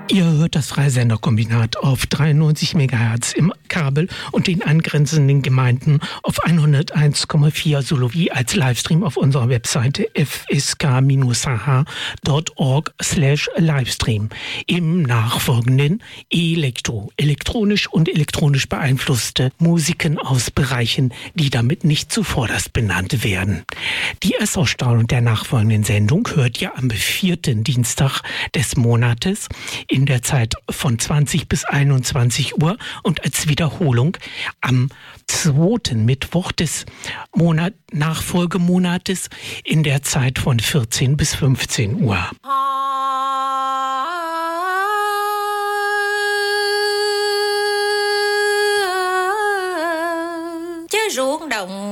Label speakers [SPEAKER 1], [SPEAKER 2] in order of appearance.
[SPEAKER 1] Ihr hört das Freisenderkombinat auf 93 MHz im Kabel und den angrenzenden Gemeinden auf 101,4 sowie als Livestream auf unserer Webseite fsk-h.org/Livestream. Im nachfolgenden elektronisch und elektronisch beeinflusste Musiken aus Bereichen, die damit nicht zuvorderst benannt werden. Die Erstausstrahlung der nachfolgenden Sendung hört ihr am 4. Dienstag des Monates in der Zeit von 20 bis 21 Uhr und als Wiederholung am 2. Mittwoch des Nachfolgemonates in der Zeit von 14 bis 15 Uhr.
[SPEAKER 2] Ruộng đồng